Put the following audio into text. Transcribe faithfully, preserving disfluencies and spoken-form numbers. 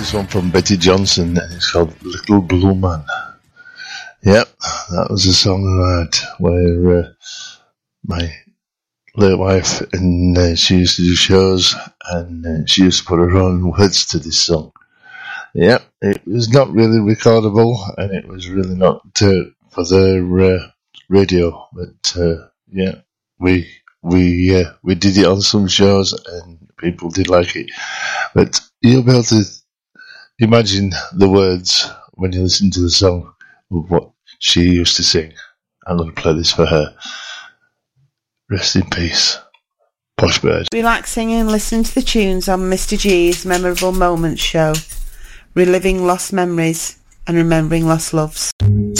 This one from Betty Johnson, and it's called Little Blue Man. Yep, that was a song I had where uh, my late wife, and uh, she used to do shows, and uh, she used to put her own words to this song. Yep, it was not really recordable, and it was really not uh, for their uh, radio, but uh, yeah, we we uh, we did it on some shows, and people did like it. But you'll be able to imagine the words when you listen to the song of what she used to sing. I'm going to play this for her. Rest in peace, Posh Bird. Relaxing and listening to the tunes on Mister G's Memorable Moments show, reliving lost memories and remembering lost loves.